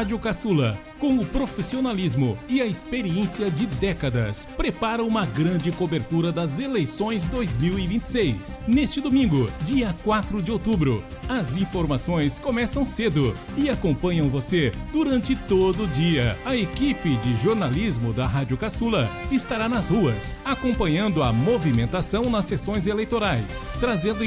Rádio Caçula, com o profissionalismo e a experiência de décadas, prepara uma grande cobertura das eleições 2026. Neste domingo, dia 4 de outubro, as informações começam cedo e acompanham você durante todo o dia. A equipe de jornalismo da Rádio Caçula estará nas ruas, acompanhando a movimentação nas sessões eleitorais, trazendo